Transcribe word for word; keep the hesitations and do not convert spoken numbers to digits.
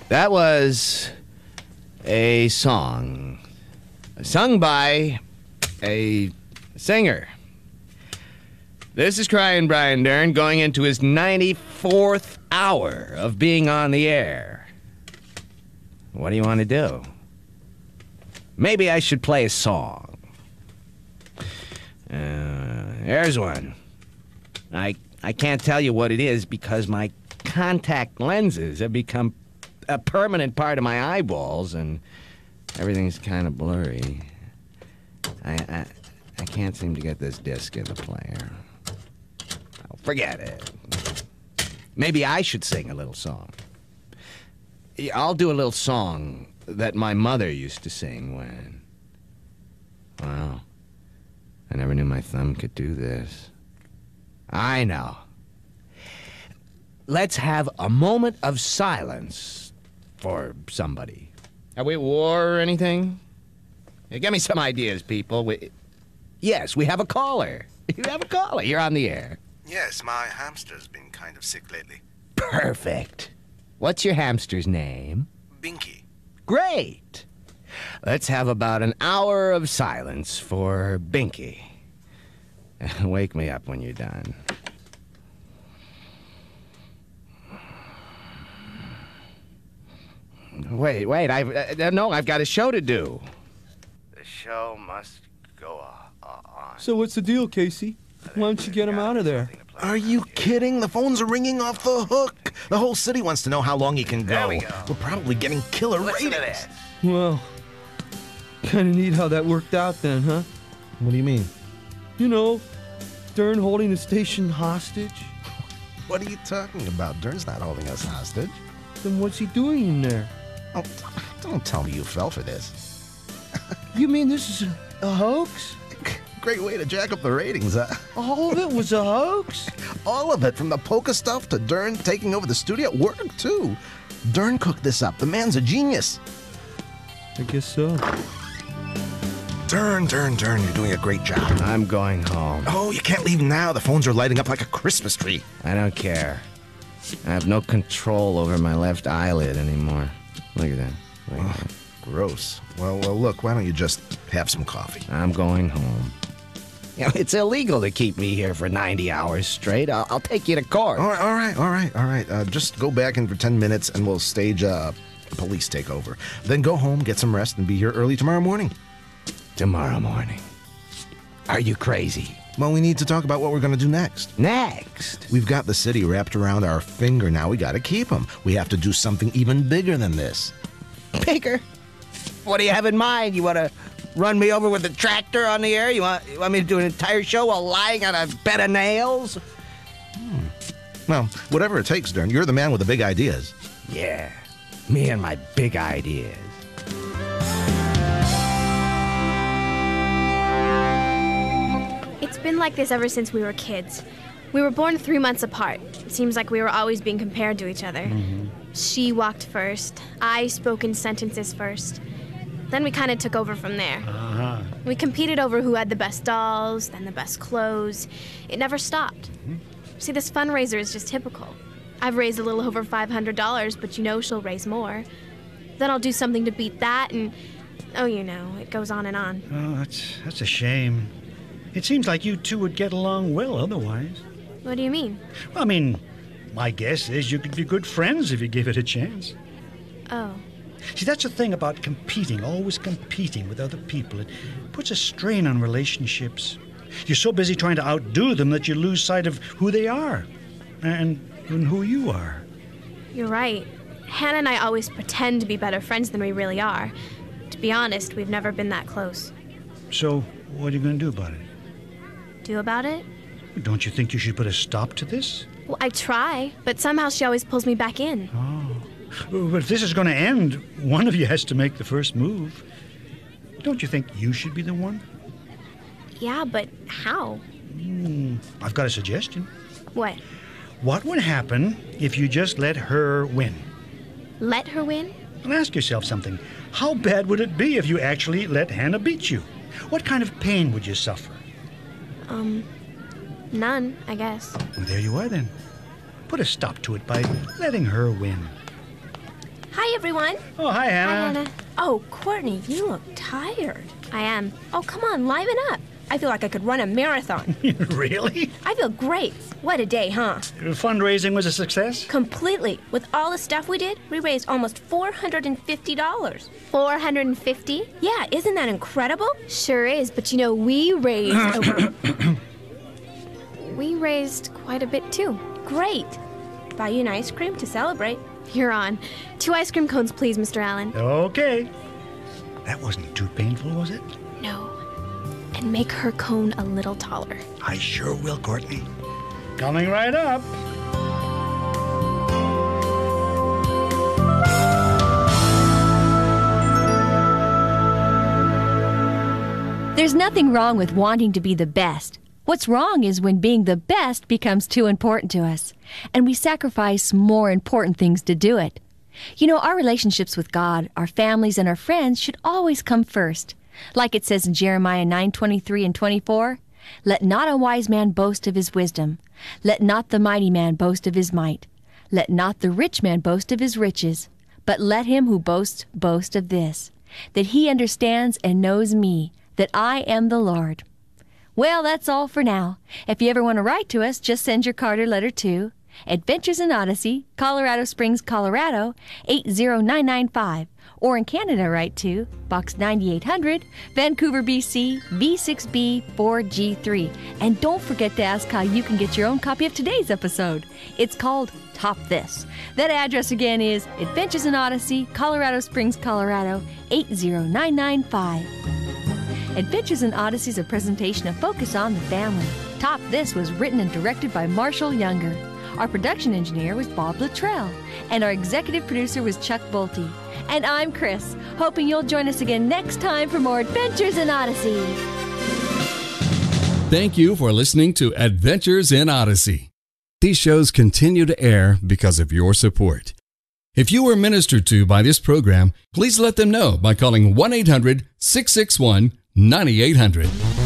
That was a song sung by a singer. This is Crying Brian Dern going into his ninety-fourth hour of being on the air. What do you want to do? Maybe I should play a song. Uh, here's one. I I can't tell you what it is because my contact lenses have become a permanent part of my eyeballs and everything's kind of blurry. I, I I can't seem to get this disc in the player. Oh, forget it. Maybe I should sing a little song. Yeah, I'll do a little song that my mother used to sing when... Wow. I never knew my thumb could do this. I know. Let's have a moment of silence for somebody. Are we at war or anything? Yeah, give me some ideas, people. We... Yes, we have a caller. You have a caller. You're on the air. Yes, my hamster's been kind of sick lately. Perfect. What's your hamster's name? Binky. Great. Let's have about an hour of silence for Binky. Wake me up when you're done. Wait, wait, I've, uh, no, I've got a show to do. The show must go uh, on. So what's the deal, Casey? Why don't you get him out of there? Are you kidding? The phones are ringing off the hook. The whole city wants to know how long he can go. There we go. We're probably getting killer Listen to ratings. this. Well, kind of neat how that worked out then, huh? What do you mean? You know, Dern holding the station hostage. What are you talking about? Dern's not holding us hostage. Then what's he doing in there? Oh, don't tell me you fell for this. You mean this is a, a hoax? Great way to jack up the ratings, huh? All of it was a hoax? All of it, from the polka stuff to Dern taking over the studio, worked too. Dern cooked this up. The man's a genius. I guess so. Dern, Dern, Dern, you're doing a great job. I'm going home. Oh, you can't leave now. The phones are lighting up like a Christmas tree. I don't care. I have no control over my left eyelid anymore. Look at that. Look at that. Gross. Well, well, look, why don't you just have some coffee? I'm going home. You know, it's illegal to keep me here for ninety hours straight. I'll, I'll take you to court. All right, all right, all right, all right. Uh, just go back in for ten minutes and we'll stage a police takeover. Then go home, get some rest, and be here early tomorrow morning. Tomorrow morning. Are you crazy? Well, we need to talk about what we're going to do next. Next? We've got the city wrapped around our finger now. We got to keep them. We have to do something even bigger than this. Bigger? What do you have in mind? You want to run me over with a tractor on the air? You want, you want me to do an entire show while lying on a bed of nails? Hmm. Well, whatever it takes, Dern. You're the man with the big ideas. Yeah, me and my big ideas. It's been like this ever since we were kids. We were born three months apart. It seems like we were always being compared to each other. Mm-hmm. She walked first. I spoke in sentences first. Then we kind of took over from there. Uh-huh. We competed over who had the best dolls, then the best clothes. It never stopped. Mm-hmm. See, this fundraiser is just typical. I've raised a little over five hundred dollars, but you know she'll raise more. Then I'll do something to beat that, and, oh, you know, it goes on and on. Oh, that's, that's a shame. It seems like you two would get along well otherwise. What do you mean? Well, I mean, my guess is you could be good friends if you gave it a chance. Oh. See, that's the thing about competing, always competing with other people. It puts a strain on relationships. You're so busy trying to outdo them that you lose sight of who they are and, and who you are. You're right. Hannah and I always pretend to be better friends than we really are. To be honest, we've never been that close. So, what are you going to do about it? Do about it? Don't you think you should put a stop to this? Well, I try, but somehow she always pulls me back in. Oh. But if this is going to end, one of you has to make the first move. Don't you think you should be the one? Yeah, but how? Mm, I've got a suggestion. What? What would happen if you just let her win? Let her win? And ask yourself something. How bad would it be if you actually let Hannah beat you? What kind of pain would you suffer? Um, none, I guess. Well, there you are then. Put a stop to it by letting her win. Hi, everyone. Oh, hi, Hannah. Hi, Hannah. Oh, Courtney, you look tired. I am. Oh, come on, liven up. I feel like I could run a marathon. Really? I feel great. What a day, huh? Fundraising was a success? Completely. With all the stuff we did, we raised almost four hundred fifty dollars. four hundred fifty? Yeah, isn't that incredible? Sure is, but you know, we raised over... we raised quite a bit, too. Great. Buy you an ice cream to celebrate. You're on. Two ice cream cones, please, Mister Allen. Okay. That wasn't too painful, was it? No. And make her cone a little taller. I sure will, Courtney. Coming right up. There's nothing wrong with wanting to be the best. What's wrong is when being the best becomes too important to us, and we sacrifice more important things to do it. You know, our relationships with God, our families, and our friends should always come first. Like it says in Jeremiah nine twenty-three and twenty-four, "Let not a wise man boast of his wisdom. Let not the mighty man boast of his might. Let not the rich man boast of his riches. But let him who boasts boast of this, that he understands and knows me, that I am the Lord." Well, that's all for now. If you ever want to write to us, just send your card or letter to Adventures in Odyssey, Colorado Springs, Colorado, eight zero nine nine five. Or in Canada, write to Box ninety-eight hundred, Vancouver, B C, V six B four G three. And don't forget to ask how you can get your own copy of today's episode. It's called Top This. That address again is Adventures in Odyssey, Colorado Springs, Colorado, eight zero nine nine five. Adventures in Odyssey is a presentation of Focus on the Family. Top This was written and directed by Marshall Younger. Our production engineer was Bob Luttrell, and our executive producer was Chuck Bolte. And I'm Chris, hoping you'll join us again next time for more Adventures in Odyssey. Thank you for listening to Adventures in Odyssey. These shows continue to air because of your support. If you were ministered to by this program, please let them know by calling one eight hundred, six six one, nine eight hundred.